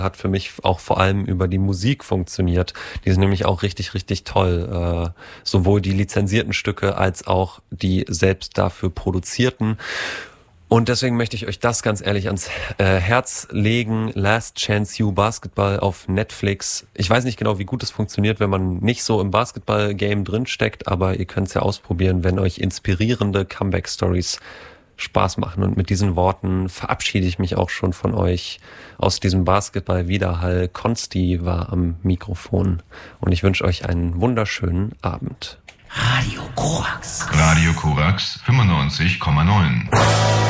hat für mich auch vor allem über die Musik funktioniert. Die ist nämlich auch richtig, richtig toll. Sowohl die lizenzierten Stücke als auch die selbst dafür produzierten. Und deswegen möchte ich euch das ganz ehrlich ans Herz legen. Last Chance You Basketball auf Netflix. Ich weiß nicht genau, wie gut es funktioniert, wenn man nicht so im Basketball-Game drinsteckt, aber ihr könnt es ja ausprobieren, wenn euch inspirierende Comeback-Stories Spaß machen. Und mit diesen Worten verabschiede ich mich auch schon von euch aus diesem Basketball-Widerhall. Konsti war am Mikrofon und ich wünsche euch einen wunderschönen Abend. Radio Korax 95,9.